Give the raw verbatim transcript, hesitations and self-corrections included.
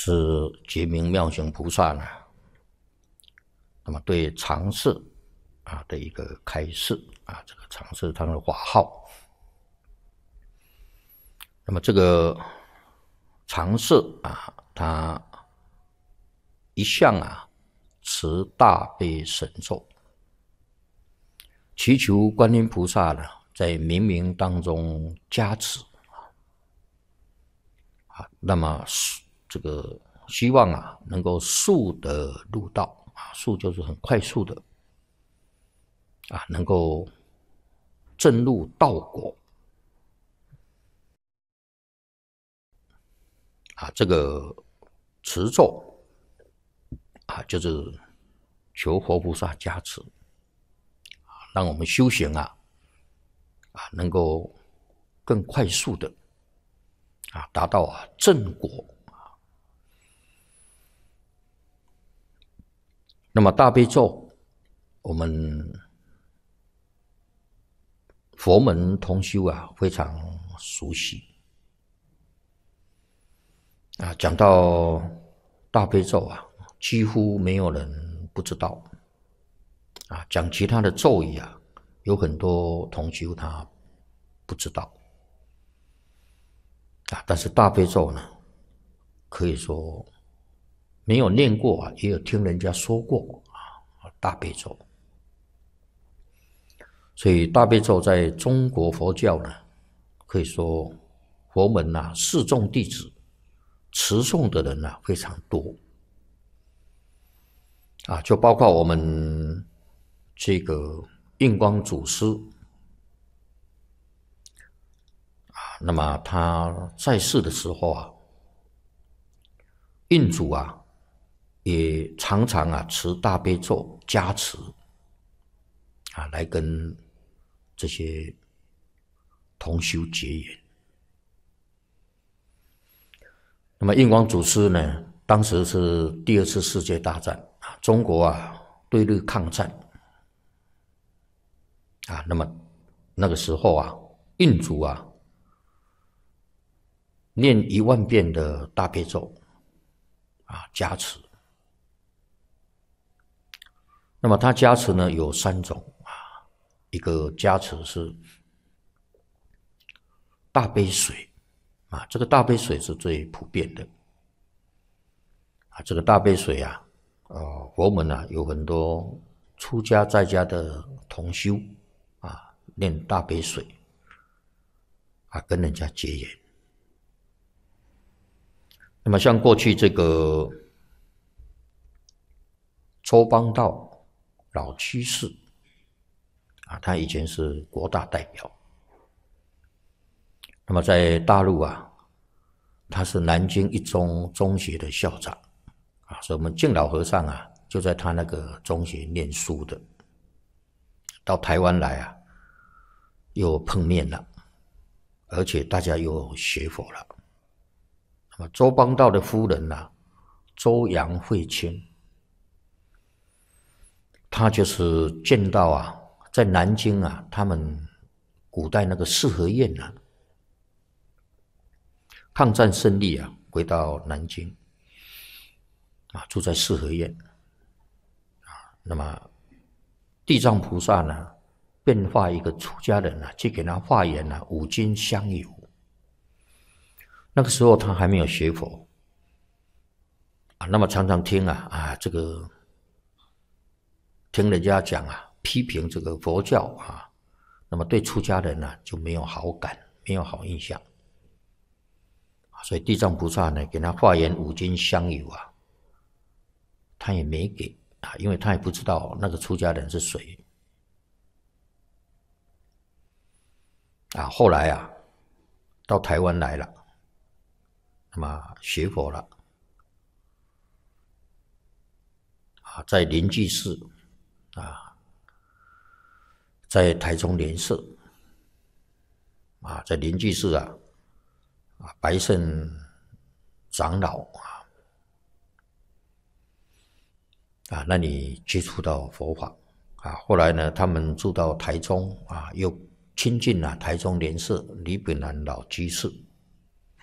是觉明妙行菩萨呢，那么对常释啊的一个开示啊，这个常释他的法号。那么这个常释啊，他一向啊持大悲神咒，祈求观音菩萨呢在冥冥当中加持啊，那么这个希望啊能够速得入道啊，速就是很快速的啊，能够证入道果啊。这个持咒啊，就是求佛菩萨加持，让我们修行啊啊能够更快速的啊达到啊正果。那么大悲咒，我们佛门同修啊非常熟悉啊。讲到大悲咒啊，几乎没有人不知道啊。讲其他的咒语啊，有很多同修他不知道啊。但是大悲咒呢，可以说没有念过啊，也有听人家说过啊。大悲咒，所以大悲咒在中国佛教呢，可以说佛门啊四众弟子持诵的人啊非常多啊，就包括我们这个印光祖师啊，那么他在世的时候啊，印祖啊也常常啊持大悲咒加持啊，来跟这些同修结缘。那么印光祖师呢，当时是第二次世界大战啊，中国啊对日抗战啊，那么那个时候啊，印祖啊念一万遍的大悲咒啊加持。那么他加持呢有三种啊，一个加持是大悲水啊，这个大悲水是最普遍的啊。这个大悲水啊，呃，佛门啊有很多出家在家的同修啊，念大悲水啊，跟人家结缘。那么像过去这个周邦道老居士啊，他以前是国大代表。那么在大陆啊，他是南京一中中学的校长啊，所以我们净老和尚啊就在他那个中学念书的。到台湾来啊，又碰面了，而且大家又学佛了。那么周邦道的夫人啊，周杨慧清，他就是见到啊，在南京啊，他们古代那个四合院啊，抗战胜利啊，回到南京啊，住在四合院啊。那么地藏菩萨呢，变化一个出家人啊，去给他化缘啊，五金香油。那个时候他还没有学佛啊，那么常常听啊啊这个。听人家讲啊，批评这个佛教啊，那么对出家人呢、啊、就没有好感，没有好印象，所以地藏菩萨呢给他化缘五斤香油啊，他也没给啊，因为他也不知道那个出家人是谁啊。后来啊，到台湾来了，那么学佛了啊，在灵济寺。啊，在台中莲社啊，在灵济寺啊，啊，白胜长老啊，啊，那里接触到佛法啊。后来呢，他们住到台中啊，又亲近了台中莲社李炳南老居士